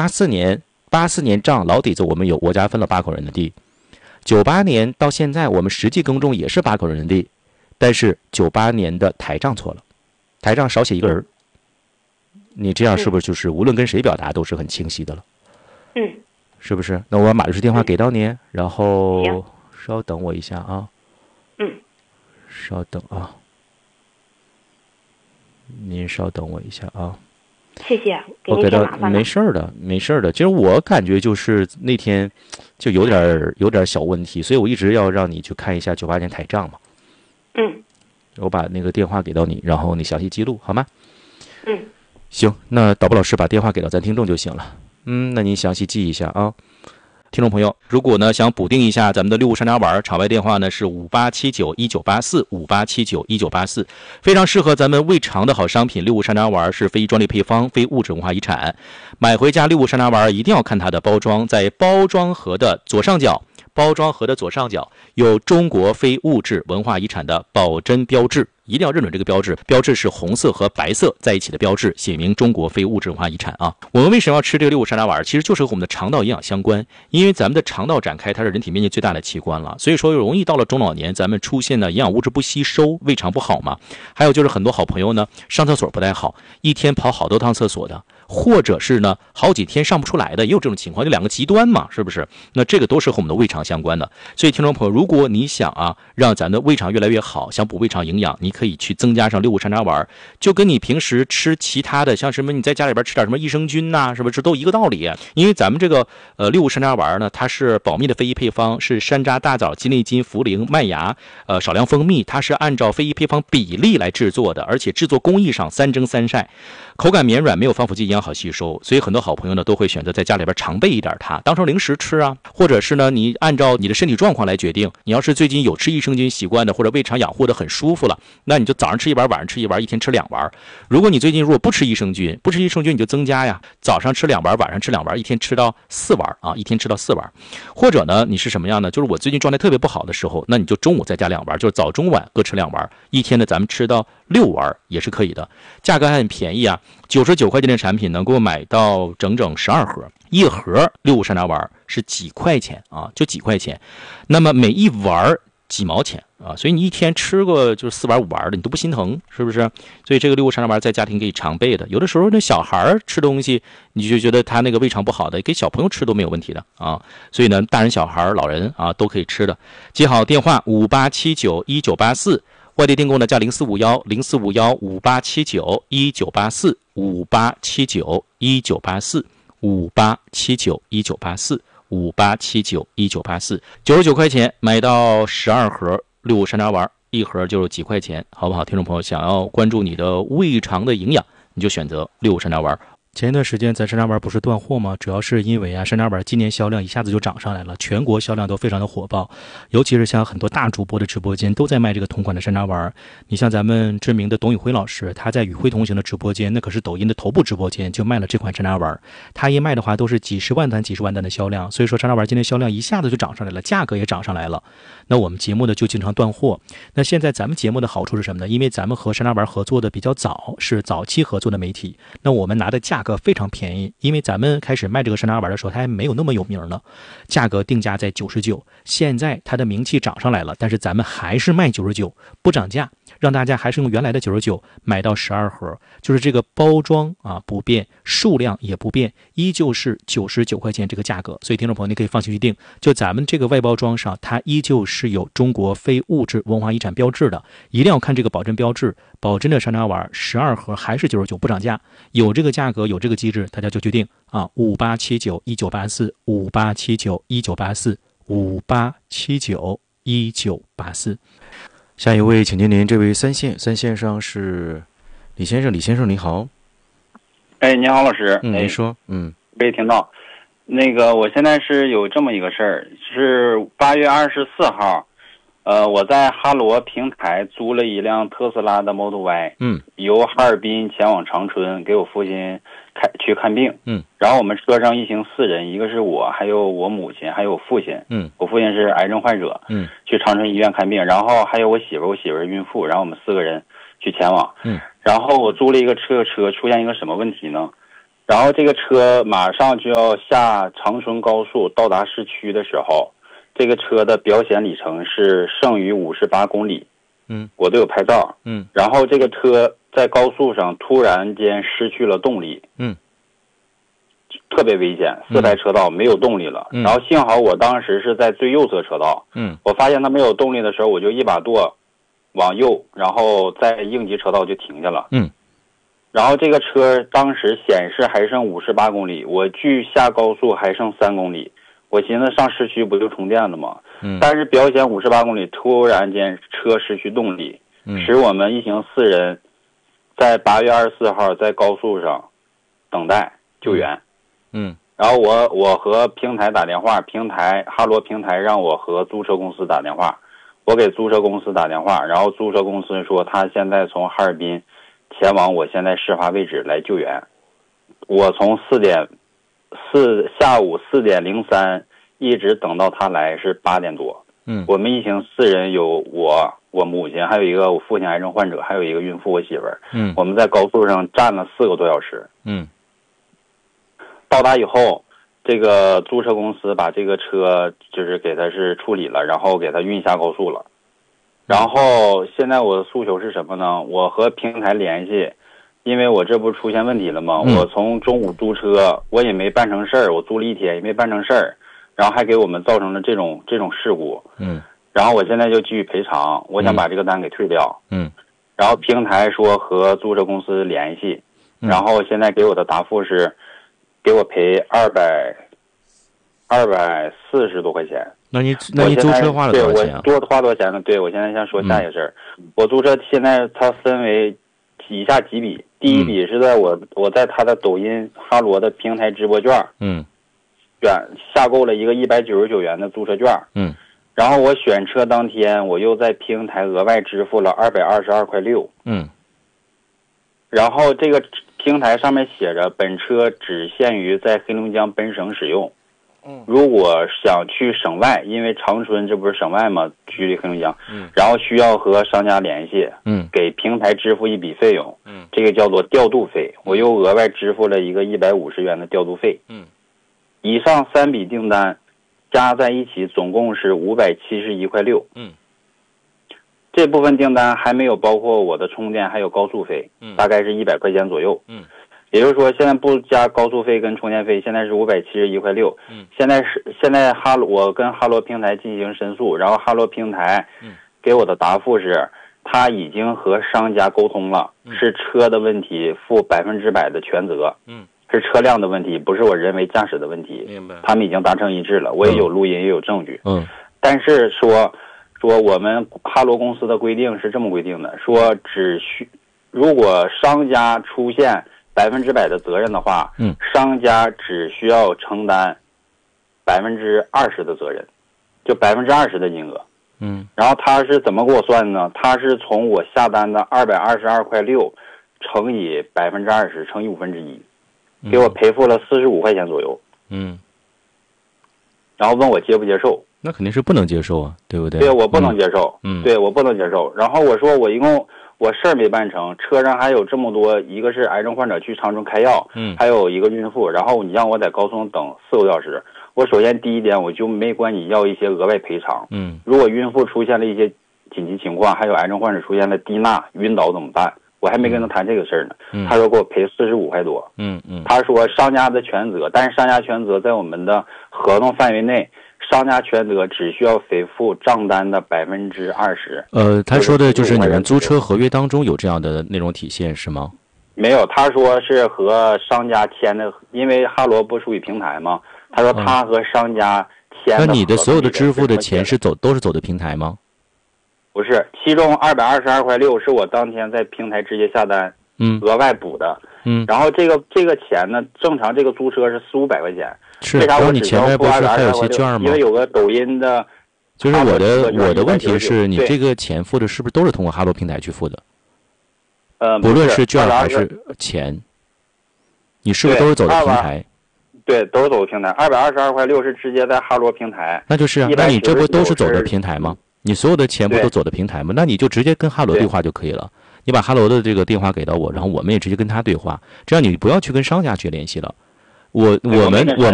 84年账老底子我家分了8口人的地，98年到现在我们实际耕种也是8口人的地，但是98年的台账错了，台账少写1个人，你这样是不是就是无论跟谁表达都是很清晰的了？是不是？那我把马律师电话给到您，然后稍等我一下啊。稍等啊，您稍等我一下啊。 谢谢， 我给到，没事儿的，没事儿的。其实我感觉就是那天就有点小问题，所以我一直要让你去看一下98年台账嘛。我把那个电话给到你，然后你详细记录好吗？行，那导播老师把电话给到咱听众就行了。那您详细记一下啊。听众朋友，如果呢想补丁一下咱们的六物山楂丸，场外电话呢是58791984，58791984，非常适合咱们胃肠的好商品。六物山楂丸是非专利配方，非物质文化遗产。买回家六物山楂丸一定要看它的包装，在包装盒的左上角有中国非物质文化遗产的保真标志，一定要认准这个标志，标志是红色和白色在一起的标志，写明中国非物质文化遗产啊。我们为什么要吃这个六物山楂丸？其实就是和我们的肠道营养相关，因为咱们的肠道展开它是人体面积最大的器官了，所以说容易到了中老年咱们出现的营养物质不吸收，胃肠不好嘛。还有就是很多好朋友呢上厕所不太好，一天跑好多趟厕所的，或者是呢好几天上不出来的，也有这种情况，就两个极端嘛，是不是？那这个都是和我们的胃肠相关的。所以听众朋友，如果你想让咱的胃肠越来越好，想补胃肠营养，你可以去增加上六物山楂丸，就跟你平时吃其他的像什么你在家里边吃点什么益生菌是不是都一个道理？因为咱们这个六物山楂丸呢，它是保密的非遗配方，是山楂、大枣、鸡内金、茯苓、麦芽少量蜂蜜，它是按照非遗配方比例来制作的，而且制作工艺上3蒸3晒，口感绵软，没有防腐剂，营养好吸收。所以很多好朋友呢都会选择在家里边常备一点它，当成零食吃或者是呢你按照你的身体状况来决定。你要是最近有吃益生菌习惯的，或者胃肠养护的很舒服了，那你就早上吃1丸，晚上吃1丸，一天吃2丸。如果你最近如果不吃益生菌你就增加呀，早上吃2丸，晚上吃2丸，一天吃到4丸一天吃到4丸。或者呢你是什么样呢？就是我最近状态特别不好的时候，那你就中午再加2丸，就是早中晚各吃2丸，一天呢咱们吃到6丸也是可以的。价格还很便宜99块钱的产品能够买到整整12盒，一盒六物山楂丸是几块钱就几块钱，那么每一丸几毛钱所以你一天吃个就是4丸5丸的，你都不心疼，是不是？所以这个六物山楂丸在家庭可以常备的。有的时候那小孩吃东西，你就觉得他那个胃肠不好的，给小朋友吃都没有问题的所以呢，大人、小孩、老人都可以吃的。记好电话58791984。外地订购呢加0451-045158795887919845879198458791984，99块钱买到12盒六物山楂丸，一盒就是几块钱，好不好？听众朋友想要关注你的胃肠的营养，你就选择六物山楂丸。前一段时间咱山楂丸不是断货吗？主要是因为山楂丸今年销量一下子就涨上来了，全国销量都非常的火爆，尤其是像很多大主播的直播间都在卖这个同款的山楂丸。你像咱们知名的董宇辉老师，他在与辉同行的直播间，那可是抖音的头部直播间，就卖了这款山楂丸。他一卖的话都是几十万单的销量，所以说山楂丸今天销量一下子就涨上来了，价格也涨上来了。那我们节目呢就经常断货。那现在咱们节目的好处是什么呢？因为咱们和山楂丸合作的比较早，是早期合作的媒体，那我们拿的价格非常便宜，因为咱们开始卖这个山楂丸的时候它还没有那么有名呢，价格定价在99，现在它的名气涨上来了，但是咱们还是卖99，不涨价，让大家还是用原来的99买到12盒，就是这个包装不变，数量也不变，依旧是99块钱这个价格。所以听众朋友你可以放心去订，就咱们这个外包装上它依旧是有中国非物质文化遗产标志的，一定要看这个保真标志，保真的山楂丸12盒还是99，不涨价，有这个价格有这个机制，大家就决定587919845879198458791984。下一位请接您，这位三线上是李先生你好。 你好老师。 您说。 没听到。那个我现在是有这么一个事儿，是8月24号我在哈罗平台租了一辆特斯拉的 Model Y， 由哈尔滨前往长春，给我父亲去看病。然后我们车上一行4人，一个是我，还有我母亲，还有我父亲。我父亲是癌症患者。去长春医院看病，然后还有我媳妇是孕妇，然后我们4个人去前往。然后我租了一个车出现一个什么问题呢？ 然后这个车马上就要下长春高速到达市区的时候，这个车的表显里程是剩余58公里。我都有拍照。然后这个车在高速上突然间失去了动力。特别危险，4排车道没有动力了。然后幸好我当时是在最右侧车道。我发现它没有动力的时候，我就一把舵往右，然后在应急车道就停下了。然后这个车当时显示还剩58公里，我距下高速还剩3公里。我寻思上市区不就充电了吗？但是表显58公里，突然间车失去动力，使我们一行4人在8月24号在高速上等待救援。然后我和平台打电话，哈罗平台让我和租车公司打电话，我给租车公司打电话，然后租车公司说他现在从哈尔滨前往我现在事发位置来救援。我从下午4点03一直等到他来是8点多。我们一行4人有我母亲，还有一个我父亲癌症患者，还有一个孕妇我媳妇儿。我们在高速上站了4个多小时。到达以后，这个租车公司把这个车就是给他是处理了，然后给他运下高速了。然后现在我的诉求是什么呢？我和平台联系，因为我这不出现问题了吗？我从中午租车，我也没办成事儿，我租了1天也没办成事儿，然后还给我们造成了这种事故。然后我现在就继续赔偿，我想把这个单给退掉。然后平台说和租车公司联系，然后现在给我的答复是给我赔240多块钱。 那你租车花了多少钱啊？ 对，我多花多少钱呢？对，我现在先说下一个事儿。我租车现在它分为以下几笔，第一笔是在我在他的抖音哈罗的平台直播券，下购了一个199元的租车券。然后我选车当天，我又在平台额外支付了222块6。然后这个平台上面写着本车只限于在黑龙江本省使用。如果想去省外，因为长春这不是省外吗？距离黑龙江，然后需要和商家联系，给平台支付一笔费用，这个叫做调度费。我又额外支付了一个150元的调度费。以上3笔订单加在一起总共是571块6。这部分订单还没有包括我的充电还有高速费，大概是100块钱左右。也就是说现在不加高速费跟充电费，现在是571块6。现在我跟哈罗平台进行申诉，然后哈罗平台给我的答复是他已经和商家沟通了，是车的问题，负100%的全责。是车辆的问题，不是我人为驾驶的问题。他们已经达成一致了，我也有录音也有证据。但是说我们哈罗公司的规定是这么规定的，说如果商家出现100%的责任的话，商家只需要承担20%的责任，就20%的金额。然后他是怎么给我算呢？他是从我下单的222块6乘以20%乘以1/5，给我赔付了45块钱左右。然后问我接不接受？ 那肯定是不能接受啊，对不对？ 对，我不能接受。对，我不能接受。然后我说我事儿没办成，车上还有这么多，一个是癌症患者去长春开药，还有一个孕妇，然后你让我在高速上等4个多小时。我首先第一点，我就没管你要一些额外赔偿。如果孕妇出现了一些紧急情况，还有癌症患者出现了低钠晕倒怎么办？我还没跟他谈这个事儿呢。他说给我赔45块多。他说商家的全责，但是商家全责在我们的合同范围内，商家全责只需要赔付账单的20%。 他说的就是你们租车合约当中有这样的内容体现是吗？ 没有，他说是和商家签的，因为哈罗不属于平台吗？他说他和商家签的。 那你的所有的支付的钱都是走的平台吗？ 不是，其中222块6是我当天在平台直接下单，额外补的。然后这个钱呢，正常这个租车是400-500块钱。 是， 为啥我你前面不是还有些券吗？ 因为有个抖音的。 就是我的问题是，你这个钱付的是不是都是通过哈罗平台去付的？不论是券还是钱，你是不是都是走的平台？ 对，都是走的平台。222块6是直接在哈罗平台。 那就是啊，那你这不都是走的平台吗？你所有的钱不都走的平台吗？那你就直接跟哈罗对话就可以了。 你把哈罗的这个电话给到我，然后我们也直接跟他对话，这样你不要去跟商家去联系了。我们